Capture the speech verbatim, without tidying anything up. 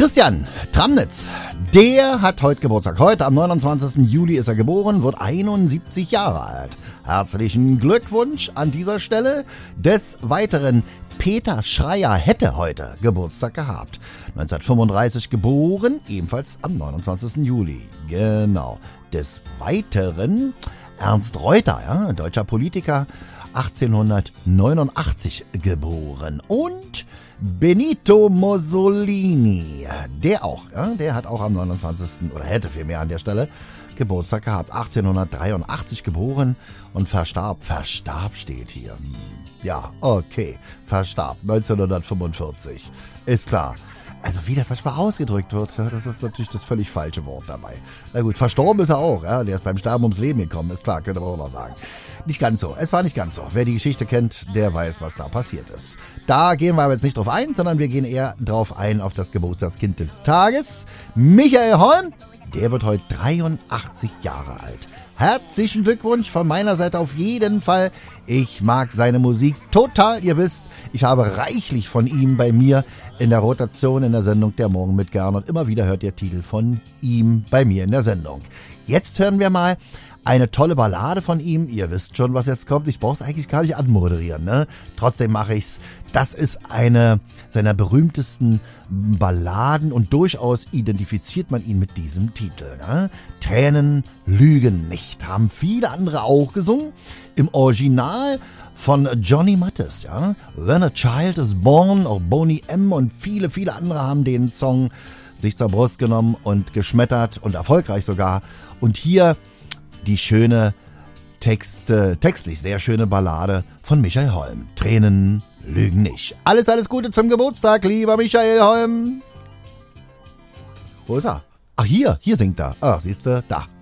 Christian Tramnitz, der hat heute Geburtstag. Heute am neunundzwanzigsten Juli ist er geboren, wird einundsiebzig Jahre alt. Herzlichen Glückwunsch an dieser Stelle. Des Weiteren, Peter Schreier hätte heute Geburtstag gehabt. neunzehnhundertfünfunddreißig geboren, ebenfalls am neunundzwanzigsten Juli. Genau. Des Weiteren, Ernst Reuter, ja, deutscher Politiker, achtzehnhundertneunundachtzig geboren. Und Benito Mussolini, der auch, ja, der hat auch am neunundzwanzigsten oder hätte vielmehr an der Stelle Geburtstag gehabt. achtzehnhundertdreiundachtzig geboren und verstarb. Verstarb steht hier. Hm. Ja, okay, verstarb neunzehnhundertfünfundvierzig. Ist klar. Also wie das manchmal ausgedrückt wird, das ist natürlich das völlig falsche Wort dabei. Na gut, verstorben ist er auch, ja, der ist beim Sterben ums Leben gekommen, ist klar, könnte man auch noch sagen. Nicht ganz so, es war nicht ganz so. Wer die Geschichte kennt, der weiß, was da passiert ist. Da gehen wir aber jetzt nicht drauf ein, sondern wir gehen eher drauf ein auf das Geburtstagskind des Tages. Michael Holm, der wird heute dreiundachtzig Jahre alt. Herzlichen Glückwunsch von meiner Seite auf jeden Fall. Ich mag seine Musik total. Ihr wisst, ich habe reichlich von ihm bei mir in der Rotation in der Sendung Der Morgen mit Gern. Und immer wieder hört ihr Titel von ihm bei mir in der Sendung. Jetzt hören wir mal eine tolle Ballade von ihm. Ihr wisst schon, was jetzt kommt. Ich brauche es eigentlich gar nicht anmoderieren, ne? Trotzdem mache ich's. Das ist eine seiner berühmtesten Balladen und durchaus identifiziert man ihn mit diesem Titel, ne? Tränen lügen nicht. Haben viele andere auch gesungen. Im Original von Johnny Mathis, ja? When a Child is Born, auch Boney M. und viele, viele andere haben den Song sich zur Brust genommen und geschmettert und erfolgreich sogar. Und hier die schöne Text, äh, textlich sehr schöne Ballade von Michael Holm. Tränen lügen nicht. Alles, alles Gute zum Geburtstag, lieber Michael Holm. Wo ist er? Ach, hier, hier singt er. Ah, siehst du, da.